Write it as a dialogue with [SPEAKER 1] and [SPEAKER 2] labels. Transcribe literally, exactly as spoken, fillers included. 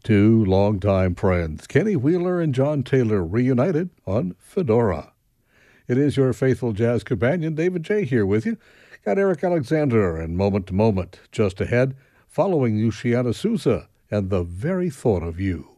[SPEAKER 1] Two longtime friends, Kenny Wheeler and John Taylor, reunited on Fedora. It is your faithful jazz companion, David J. here with you. Got Eric Alexander and Moment to Moment just ahead, following Luciana Souza and The Very Thought of You.